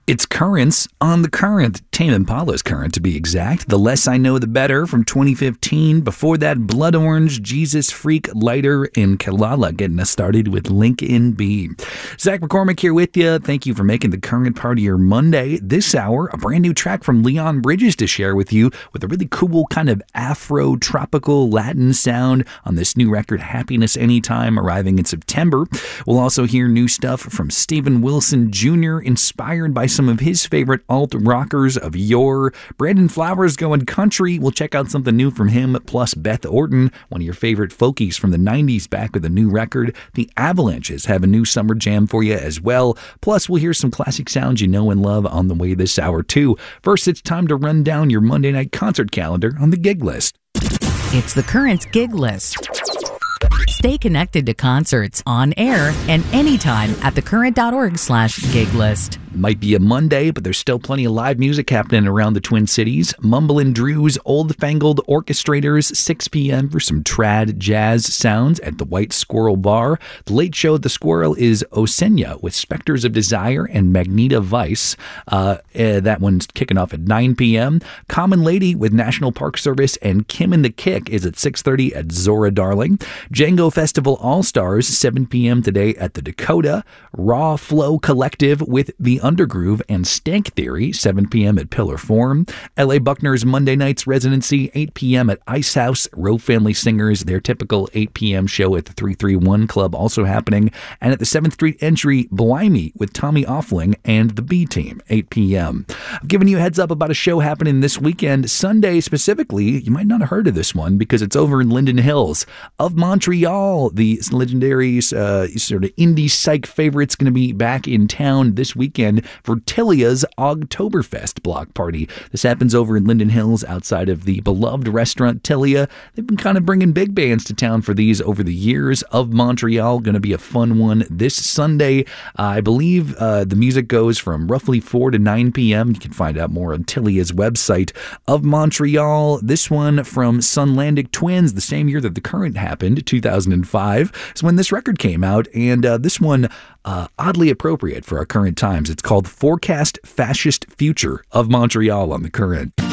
It's Currents on the Current, Tame Impala's Current to be exact. The Less I Know the Better from 2015. Before that, Blood Orange, Jesus Freak, Lighter, and Kalala getting us started with Link in B. Zach McCormick here with you. Thank you for making the Current part of your Monday. This hour, a brand new track from Leon Bridges to share with you with a really cool kind of Afro-tropical Latin sound on this new record, Happiness Anytime, arriving in September. We'll also hear new stuff from Steven Wilson Jr., inspired by some of his favorite alt-rockers of yore. Brandon Flowers going country. We'll check out something new from him, plus Beth Orton, one of your favorite folkies from the 90s, back with a new record. The Avalanches have a new summer jam for you as well. Plus, we'll hear some classic sounds you know and love on the way this hour, too. First, it's time to run down your Monday night concert calendar on the gig list. It's the Current Gig List. Stay connected to concerts on air and anytime at thecurrent.org/gig list. Might be a Monday, but there's still plenty of live music happening around the Twin Cities. Mumblin' Drew's Old Fangled Orchestrators, 6 p.m. for some trad jazz sounds at the White Squirrel Bar. The Late Show at the Squirrel is Osenya with Spectres of Desire and Magneta Vice. That one's kicking off at 9 p.m. Common Lady with National Park Service and Kim and the Kick is at 6:30 at Zora Darling. Django Festival All-Stars, 7 p.m. today at the Dakota. Raw Flow Collective with The Undergroove and Stank Theory, 7 p.m. at Pillar Forum. L.A. Buckner's Monday Nights Residency, 8 p.m. at Ice House. Row Family Singers, their typical 8 p.m. show at the 331 Club also happening. And at the 7th Street Entry, Blimey with Tommy Offling and the B-Team, 8 p.m. I'm giving you a heads up about a show happening this weekend. Sunday specifically, you might not have heard of this one because it's over in Linden Hills. Of Montreal, the legendary sort of indie psych favorite's going to be back in town this weekend for Tilia's Ogtoberfest block party. This happens over in Linden Hills outside of the beloved restaurant Tilia. They've been kind of bringing big bands to town for these over the years. Of Montreal, going to be a fun one this Sunday. I believe the music goes from roughly 4 to 9 p.m. You can find out more on Tilia's website. Of Montreal, this one from Sunlandic Twins, the same year that the Current happened, 2005, is when this record came out, and this one oddly appropriate for our current times. It's called Forecast Fascist Future. Of Montreal on the Current.